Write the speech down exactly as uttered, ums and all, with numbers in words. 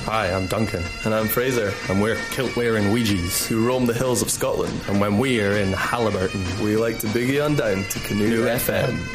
Hi, I'm Duncan. And I'm Fraser. And we're kilt-wearing Ouija's who roam the hills of Scotland. And when we're in Halliburton, we like to boogie on down to Canoe F M.